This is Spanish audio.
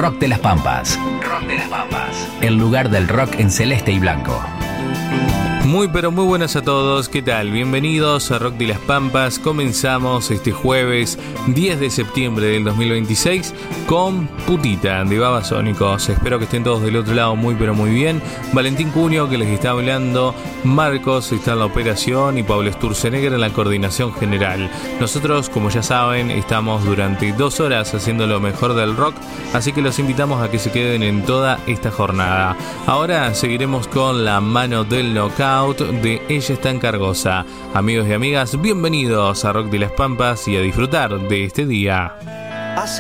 Rock de las Pampas. Rock de las Pampas. El lugar del rock en celeste y blanco. Muy pero muy buenas a todos, ¿qué tal? Bienvenidos a Rock de las Pampas. Comenzamos este jueves 10 de septiembre del 2026 con Putita de Babasónicos. Espero que estén todos del otro lado muy pero muy bien. Valentín Cunio que les está hablando, Marcos está en la operación y Pablo Sturzenegger en la coordinación general. Nosotros, como ya saben, estamos durante 2 horas haciendo lo mejor del rock, así que los invitamos a que se queden en toda esta jornada. Ahora seguiremos con la mano del knockout de Ella está en Cargosa. Amigos y amigas, bienvenidos a Rock de las Pampas y a disfrutar de este día. Hace